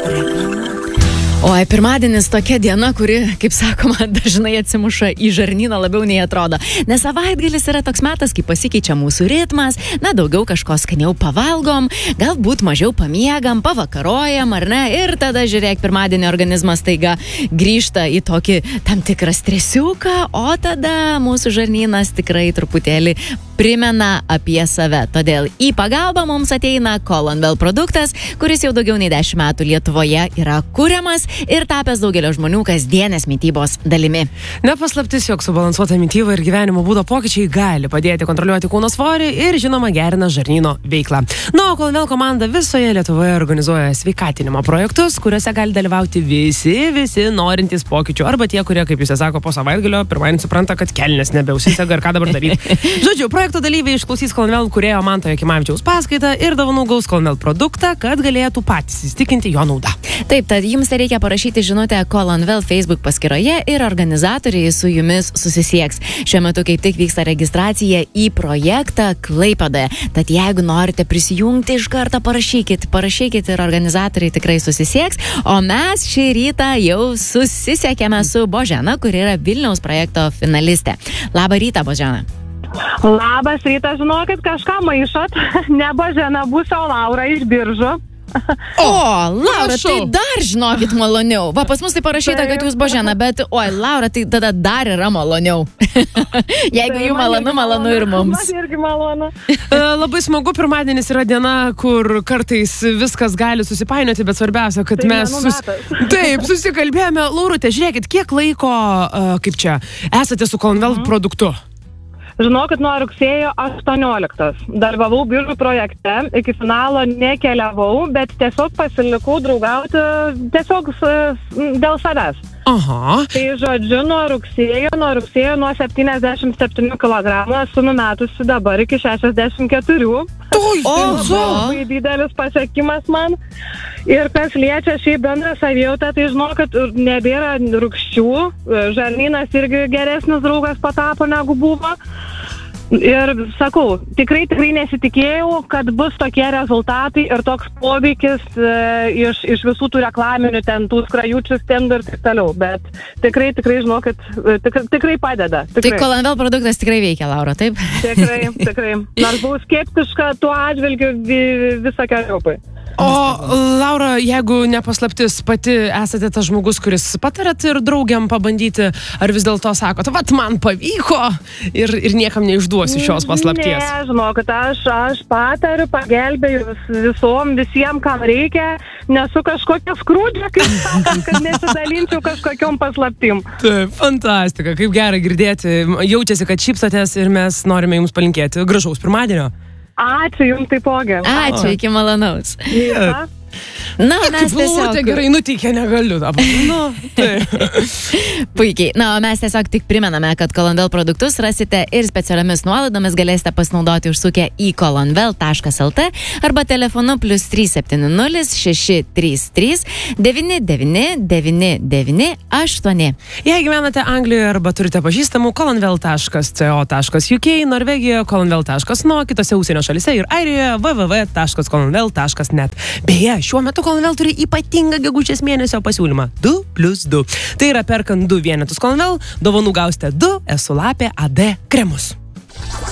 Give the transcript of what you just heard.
Oi, pirmadienis tokia diena, kuri, kaip sakoma, dažnai atsimuša į žarnyną labiau nei atrodo. Nes savaitgalis yra toks metas, kai pasikeičia mūsų ritmas, daugiau kažko skaniau pavalgom, galbūt mažiau pamiegam, pavakarojam, ar ne? Ir tada, žiūrėk, pirmadienį organizmas taiga grįžta į tokį tam tikrą stresiuką, o tada mūsų žarnynas tikrai truputėlį primena apie save. Todėl į pagalbą mums ateina Colonvel produktas, kuris jau daugiau nei 10 metų Lietuvoje yra kuriamas ir tapęs daugelio žmonių kasdienės mitybos dalimi. Nepaslaptis, jog subalansuota mityba ir gyvenimo būdo pokyčiai gali padėti kontroliuoti kūno svorį ir, žinoma, gerina žarnyno veiklą. O Colonvel komanda visoje Lietuvoje organizuoja sveikatinimo projektus, kuriuose gali dalyvauti visi norintys pokyčių, arba tie, kurie, kaip jūs sako, po savaitgalio pirmadienį supranta, kad kelnes nebeužsisega ir ką dabar daryti. Žodžiu, projekto dalyviai išklausys Colonvel kūrėjo Manto Jakimavičiaus paskaitą ir dovanų gaus Colonvel produktą, kad galėtų patys įsitikinti jo naudą. Taip, tad jums reikia parašyti žinutę Colonvel Facebook paskyroje ir organizatoriai su jumis susisieks. Šiuo metu kaip tik vyksta registracija į projektą Klaipėdoje. Tad jeigu norite prisijungti, iš karto parašykit ir organizatoriai tikrai susisieks. O mes šį rytą jau susisiekėme su Božena, kuri yra Vilniaus projekto finalistė. Labą rytą, Božena. Labas rytas, žinokit, kažką maišot. Ne Božena bus, o Laura iš Biržų. O, Laura, tai dar žinokit maloniau. Va, pas mus tai parašyta, kad jūs Božena, bet, oi, Laura, tai tada dar yra maloniau. Jeigu jų malonu ir mums. Man irgi malonu. Labai smagu, pirmadienis yra diena, kur kartais viskas gali susipainioti, bet svarbiausia, kad tai mes susikalbėjome. Laurute, žiūrėkit, kiek laiko, esate su Colonvel produktu? Žinokit, nuo rugsėjo 18. Dalyvavau Biržų projekte, iki finalo nekeliavau, bet tiesiog pasilikau draugauti tiesiog dėl savęs. Aha. Tai žodžiu, nuo rugsėjo nuo 77 kg esu numetusi dabar iki 64. Labai didelis pasiekimas man. Ir kas liečia šiaip bendrą savijautą, tai žinau, kad nebėra rūgščių, žarnynas irgi geresnis draugas patapo negu buvo. Ir sakau, tikrai nesitikėjau, kad bus tokie rezultatai ir toks poveikis iš visų tų reklaminių ten, tų skrajučių stendų ir taip toliau. Bet tikrai žinau, kad tikrai padeda. Tikrai. Tai Colonvel produktas tikrai veikia, Laura, taip? Tikrai. Nors buvau skeptiška tuo atžvilgiu visokiojopai. O, Laura, jeigu nepaslaptis, pati esate tas žmogus, kuris patarėt ir draugiam pabandyti, ar vis dėlto sakot, vat man pavyko ir niekam neišduosiu šios paslapties? Ne, žinokit, aš patariu, pagelbėju visiems, kam reikia, nesu kažkokia skrūdžia, kaip sakant, kad nesidalinčiau kažkokiom paslaptim. Taip, fantastika, kaip gera girdėti, jaučiasi, kad šypsotės ir mes norime jums palinkėti gražaus pirmadienio. Ačiū jums taipogi. Ačiū, iki malonaus. Ja. Mes tiesiog... gerai nuteikia, negaliu dabar. Puikiai. O mes tiesiog tik primename, kad Colonvel produktus rasite ir specialiomis nuolaidomis galėsite pasinaudoti užsukę į colonvel.lt arba telefonu +370 633 99 8. Jei gyvenate Anglijoje arba turite pažįstamų, colonvel.co.uk, Norvegijoje colonvel.no, kitose užsienio šalyse ir Airijoje www.colonvel.net. Beje, šiuo metu Colonvel turi ypatingą gegužės mėnesio pasiūlymą 2+2. Tai yra perkant 2 vienetus Colonvel, dovanų gausite 2 Esulapė AD kremus.